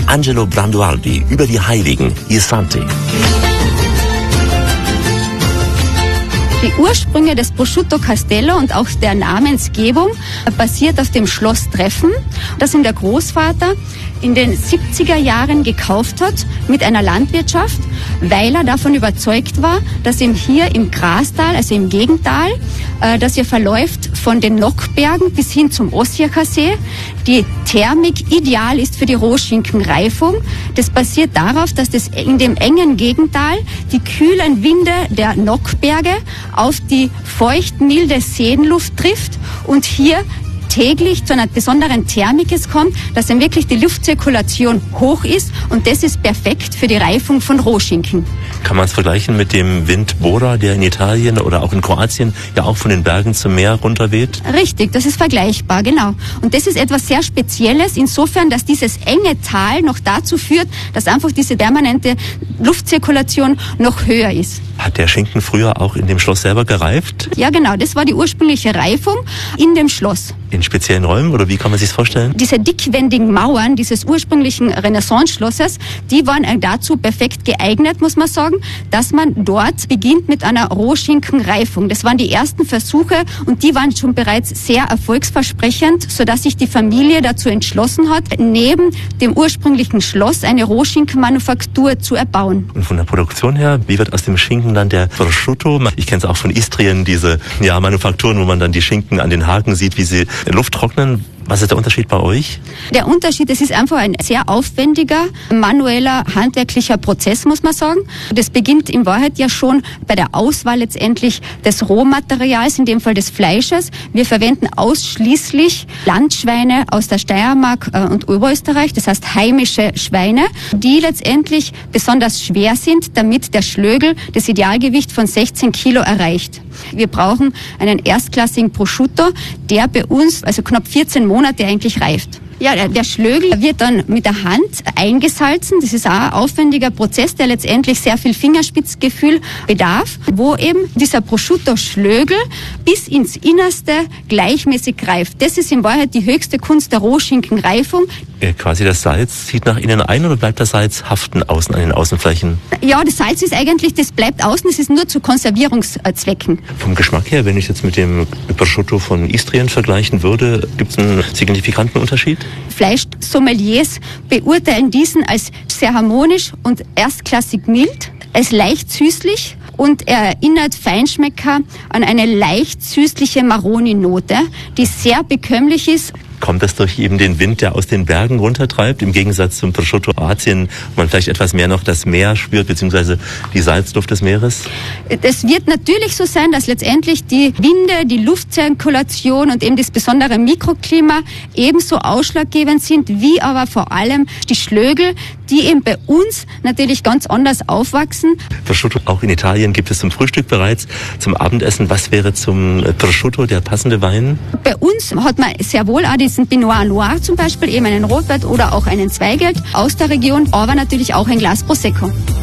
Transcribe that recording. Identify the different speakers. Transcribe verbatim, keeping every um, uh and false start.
Speaker 1: Angelo Branduardi über die Heiligen, i Santi.
Speaker 2: Die Ursprünge des Prosciutto Castello und auch der Namensgebung basiert auf dem Schloss Treffen, das ihm der Großvater in den siebziger Jahren gekauft hat mit einer Landwirtschaft, weil er davon überzeugt war, dass ihm hier im Grastal, also im Gegental, äh, das hier verläuft von den Nockbergen bis hin zum Ossiacher See, die Thermik ideal ist für die Rohschinkenreifung. Das basiert darauf, dass das in dem engen Gegental die kühlen Winde der Nockberge auf die feucht milde Seenluft trifft und hier täglich zu einer besonderen Thermik es kommt, dass dann wirklich die Luftzirkulation hoch ist und das ist perfekt für die Reifung von Rohschinken.
Speaker 1: Kann man es vergleichen mit dem Wind Bora, der in Italien oder auch in Kroatien ja auch von den Bergen zum Meer runterweht?
Speaker 2: Richtig, das ist vergleichbar, genau. Und das ist etwas sehr Spezielles, insofern, dass dieses enge Tal noch dazu führt, dass einfach diese permanente Luftzirkulation noch höher ist.
Speaker 1: Hat der Schinken früher auch in dem Schloss selber gereift?
Speaker 2: Ja, genau, das war die ursprüngliche Reifung in dem Schloss.
Speaker 1: In speziellen Räumen oder wie kann man sich das vorstellen?
Speaker 2: Diese dickwendigen Mauern dieses ursprünglichen Renaissance-Schlosses, die waren dazu perfekt geeignet, muss man sagen, dass man dort beginnt mit einer Rohschinkenreifung. Das waren die ersten Versuche und die waren schon bereits sehr erfolgsversprechend, sodass sich die Familie dazu entschlossen hat, neben dem ursprünglichen Schloss eine Rohschinkenmanufaktur zu erbauen.
Speaker 1: Und von der Produktion her, wie wird aus dem Schinken dann der Prosciutto? Ich kenne es auch von Istrien, diese ja, Manufakturen, wo man dann die Schinken an den Haken sieht, wie sie Luft trocknen. Was ist der Unterschied bei euch?
Speaker 2: Der Unterschied, es ist einfach ein sehr aufwendiger, manueller, handwerklicher Prozess, muss man sagen. Das beginnt in Wahrheit ja schon bei der Auswahl letztendlich des Rohmaterials, in dem Fall des Fleisches. Wir verwenden ausschließlich Landschweine aus der Steiermark und Oberösterreich, das heißt heimische Schweine, die letztendlich besonders schwer sind, damit der Schlögel das Idealgewicht von sechzehn Kilo erreicht. Wir brauchen einen erstklassigen Prosciutto, der bei uns also knapp vierzehn Monate eigentlich reift. Ja, der, der Schlögel wird dann mit der Hand eingesalzen. Das ist auch ein aufwendiger Prozess, der letztendlich sehr viel Fingerspitzgefühl bedarf, wo eben dieser Prosciutto-Schlögel bis ins Innerste gleichmäßig reift. Das ist in Wahrheit die höchste Kunst der Rohschinkenreifung.
Speaker 1: Äh, quasi das Salz zieht nach innen ein oder bleibt das Salz haften außen an den Außenflächen?
Speaker 2: Ja, das Salz ist eigentlich, das bleibt außen, es ist nur zu Konservierungszwecken.
Speaker 1: Vom Geschmack her, wenn ich jetzt mit dem Prosciutto von Istrien vergleichen würde, gibt es einen signifikanten Unterschied?
Speaker 2: Fleischsommeliers beurteilen diesen als sehr harmonisch und erstklassig mild, als leicht süßlich und er erinnert Feinschmecker an eine leicht süßliche Maroni-Note, die sehr bekömmlich ist.
Speaker 1: Kommt das durch eben den Wind, der aus den Bergen runtertreibt, im Gegensatz zum Prosciutto Kroatien, wo man vielleicht etwas mehr noch das Meer spürt, beziehungsweise die Salzluft des Meeres?
Speaker 2: Es wird natürlich so sein, dass letztendlich die Winde, die Luftzirkulation und eben das besondere Mikroklima ebenso ausschlaggebend sind, wie aber vor allem die Schlögel, die eben bei uns natürlich ganz anders aufwachsen.
Speaker 1: Prosciutto auch in Italien gibt es zum Frühstück bereits, zum Abendessen. Was wäre zum Prosciutto der passende Wein?
Speaker 2: Bei uns hat man sehr wohl auch diesen Pinot Noir zum Beispiel, eben einen Rotwein oder auch einen Zweigelt aus der Region, aber natürlich auch ein Glas Prosecco.